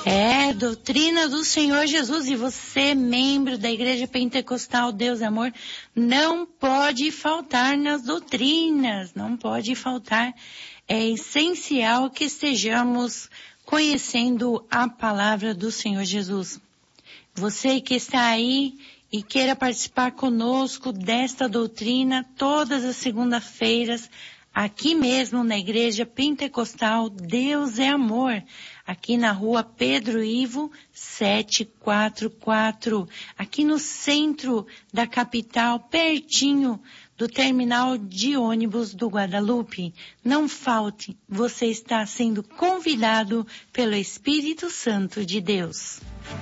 É, doutrina do Senhor Jesus. E você, membro da Igreja Pentecostal Deus é Amor, não pode faltar nas doutrinas, não pode faltar. É essencial que estejamos conhecendo a palavra do Senhor Jesus. Você que está aí e queira participar conosco desta doutrina todas as segundas-feiras, aqui mesmo na Igreja Pentecostal Deus é Amor, aqui na rua Pedro Ivo 744, aqui no centro da capital, pertinho do terminal de ônibus do Guadalupe. Não falte, você está sendo convidado pelo Espírito Santo de Deus.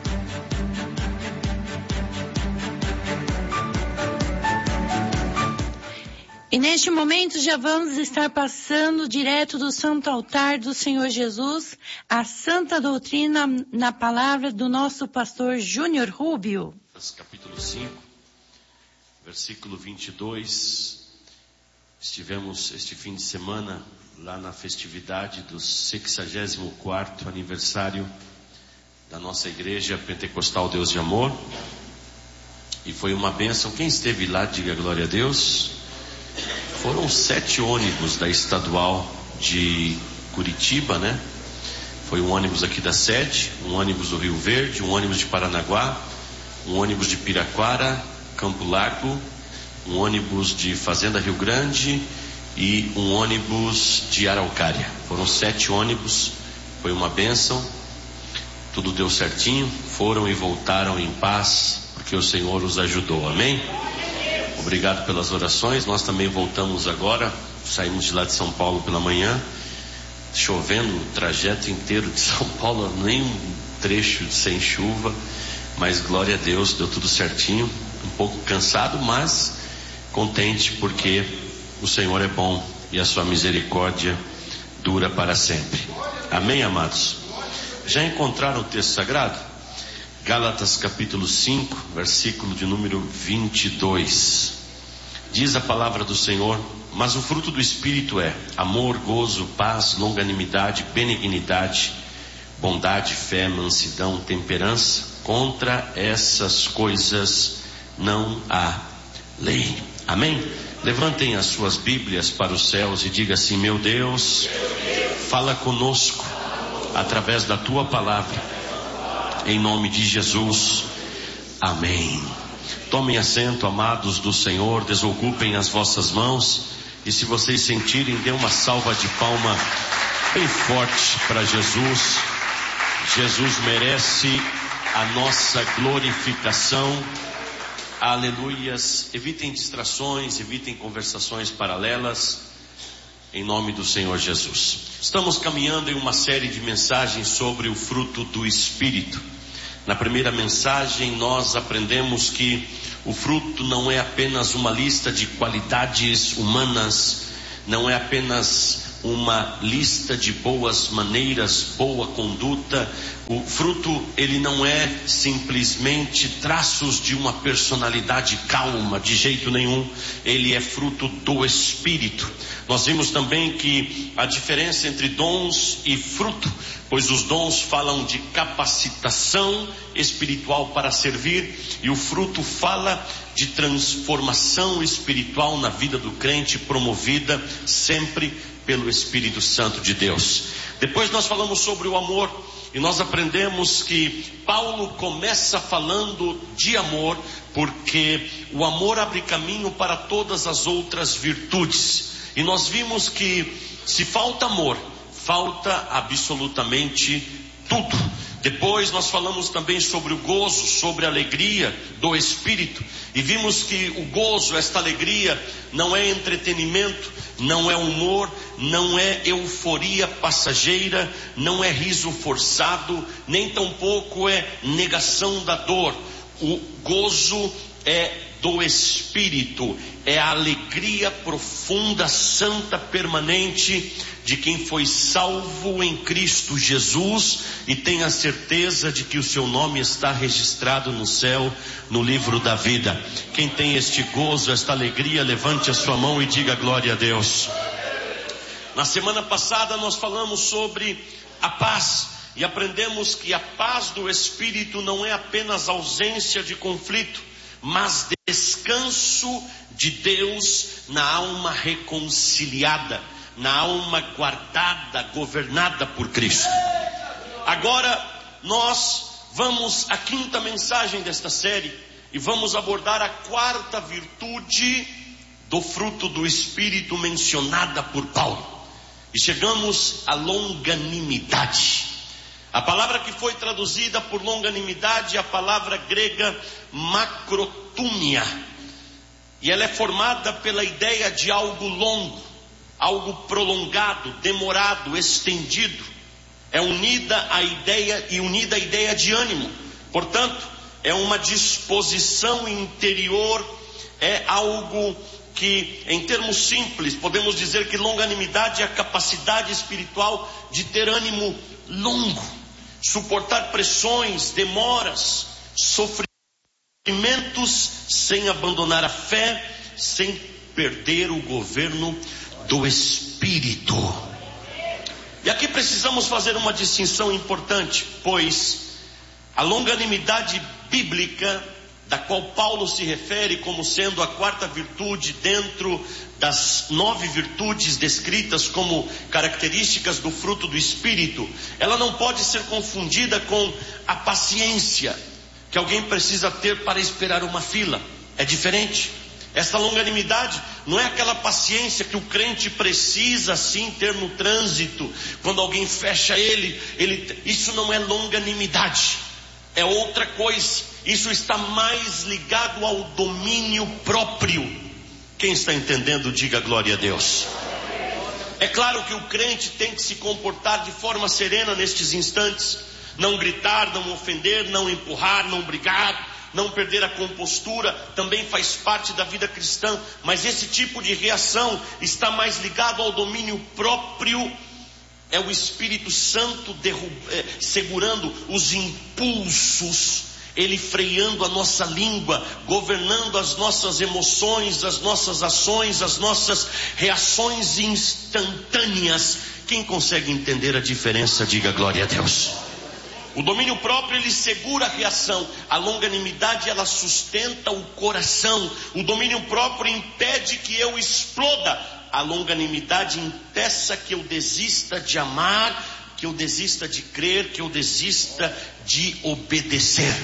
E neste momento já vamos estar passando direto do Santo Altar do Senhor Jesus a Santa Doutrina na palavra do nosso pastor Júnior Rubio. Capítulo 5, versículo 22. Estivemos este fim de semana lá na festividade do 64º aniversário da nossa Igreja Pentecostal Deus de Amor. E foi uma bênção. Quem esteve lá, diga glória a Deus. Foram 7 ônibus da estadual de Curitiba, né? Foi um ônibus aqui da sede, um ônibus do Rio Verde, um ônibus de Paranaguá, um ônibus de Piraquara, Campo Largo, um ônibus de Fazenda Rio Grande e um ônibus de Araucária. Foram 7 ônibus, foi uma bênção, tudo deu certinho, foram e voltaram em paz, porque o Senhor os ajudou, amém? Obrigado pelas orações. Nós também voltamos agora, saímos de lá de São Paulo pela manhã, chovendo o trajeto inteiro de São Paulo, nem um trecho sem chuva, mas glória a Deus, deu tudo certinho, um pouco cansado, mas contente porque o Senhor é bom e a sua misericórdia dura para sempre. Amém, amados? Já encontraram o texto sagrado? Gálatas capítulo 5, versículo de número 22. Diz a palavra do Senhor: mas o fruto do Espírito é amor, gozo, paz, longanimidade, benignidade, bondade, fé, mansidão, temperança. Contra essas coisas não há lei. Amém? Levantem as suas Bíblias para os céus e diga assim: meu Deus, fala conosco através da tua palavra. Em nome de Jesus, amém. Tomem assento, amados do Senhor, desocupem as vossas mãos e, se vocês sentirem, dê uma salva de palma bem forte para Jesus. Jesus merece a nossa glorificação. Aleluias. Evitem distrações, evitem conversações paralelas, em nome do Senhor Jesus. Estamos caminhando em uma série de mensagens sobre o fruto do Espírito. Na primeira mensagem nós aprendemos que o fruto não é apenas uma lista de qualidades humanas, não é apenas uma lista de boas maneiras, boa conduta. O fruto, ele não é simplesmente traços de uma personalidade calma, de jeito nenhum. Ele é fruto do Espírito. Nós vimos também que a diferença entre dons e fruto, pois os dons falam de capacitação espiritual para servir, e o fruto fala de transformação espiritual na vida do crente, promovida sempre pelo Espírito Santo de Deus. Depois nós falamos sobre o amor, e nós aprendemos que Paulo começa falando de amor, porque o amor abre caminho para todas as outras virtudes. E nós vimos que se falta amor, falta absolutamente tudo. Depois nós falamos também sobre o gozo, sobre a alegria do Espírito. E vimos que o gozo, esta alegria, não é entretenimento, não é humor, não é euforia passageira, não é riso forçado, nem tampouco é negação da dor. O gozo é do Espírito, é a alegria profunda, santa, permanente de quem foi salvo em Cristo Jesus e tem a certeza de que o seu nome está registrado no céu, no livro da vida. Quem tem este gozo, esta alegria, levante a sua mão e diga glória a Deus. Na semana passada nós falamos sobre a paz, e aprendemos que a paz do Espírito não é apenas ausência de conflito, mas descanso de Deus na alma reconciliada, na alma guardada, governada por Cristo. Agora nós vamos à quinta mensagem desta série e vamos abordar a quarta virtude do fruto do Espírito mencionada por Paulo. E chegamos à longanimidade. A palavra que foi traduzida por longanimidade é a palavra grega macrotúmia. E ela é formada pela ideia de algo longo, algo prolongado, demorado, estendido. É unida à ideia de ânimo. Portanto, é uma disposição interior, é algo que, em termos simples, podemos dizer que longanimidade é a capacidade espiritual de ter ânimo longo, suportar pressões, demoras, sofrimentos, sem abandonar a fé, sem perder o governo do Espírito. E aqui precisamos fazer uma distinção importante, pois a longanimidade bíblica, da qual Paulo se refere como sendo a quarta virtude dentro das 9 virtudes descritas como características do fruto do Espírito, ela não pode ser confundida com a paciência que alguém precisa ter para esperar uma fila. É diferente. Esta longanimidade não é aquela paciência que o crente precisa sim ter no trânsito, quando alguém fecha isso não é longanimidade, é outra coisa. Isso está mais ligado ao domínio próprio. Quem está entendendo, diga glória a Deus. É claro que o crente tem que se comportar de forma serena nestes instantes. Não gritar, não ofender, não empurrar, não brigar, não perder a compostura. Também faz parte da vida cristã. Mas esse tipo de reação está mais ligado ao domínio próprio. É o Espírito Santo segurando os impulsos, Ele freando a nossa língua, governando as nossas emoções, as nossas ações, as nossas reações instantâneas. Quem consegue entender a diferença, diga glória a Deus. O domínio próprio, ele segura a reação. A longanimidade, ela sustenta o coração. O domínio próprio impede que eu exploda. A longanimidade impeça que eu desista de amar, que eu desista de crer, que eu desista de obedecer.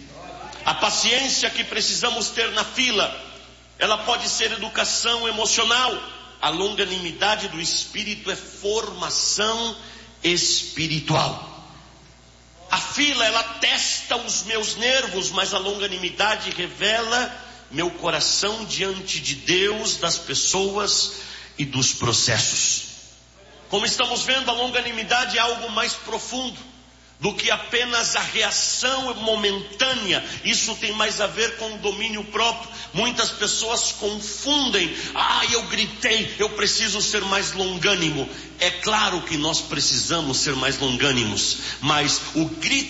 A paciência que precisamos ter na fila, ela pode ser educação emocional. A longanimidade do Espírito é formação espiritual. A fila, ela testa os meus nervos, mas a longanimidade revela meu coração diante de Deus, das pessoas e dos processos. Como estamos vendo, a longanimidade é algo mais profundo do que apenas a reação momentânea. Isso tem mais a ver com o domínio próprio. Muitas pessoas confundem. Eu gritei, eu preciso ser mais longânimo. É claro que nós precisamos ser mais longânimos, mas o grito